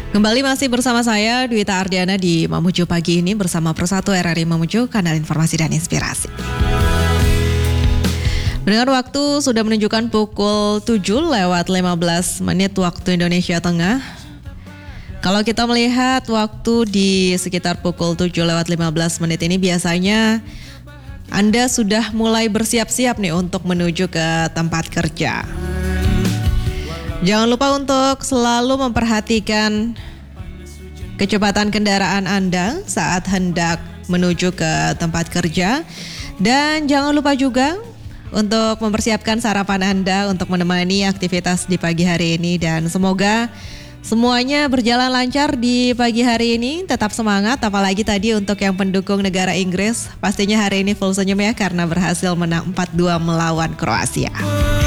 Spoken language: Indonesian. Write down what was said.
Kembali masih bersama saya Dwita Ardiana di Mamuju pagi ini bersama Persatu RRI Mamuju, kanal informasi dan inspirasi. Dengan waktu sudah menunjukkan pukul 7:15 waktu Indonesia Tengah. Kalau kita melihat waktu di sekitar pukul 7:15 ini biasanya Anda sudah mulai bersiap-siap nih untuk menuju ke tempat kerja. Jangan lupa untuk selalu memperhatikan kecepatan kendaraan Anda saat hendak menuju ke tempat kerja. Dan jangan lupa juga untuk mempersiapkan sarapan Anda untuk menemani aktivitas di pagi hari ini. Dan semoga semuanya berjalan lancar di pagi hari ini. Tetap semangat, apalagi tadi untuk yang pendukung negara Inggris. Pastinya hari ini full senyum ya karena berhasil menang 4-2 melawan Kroasia.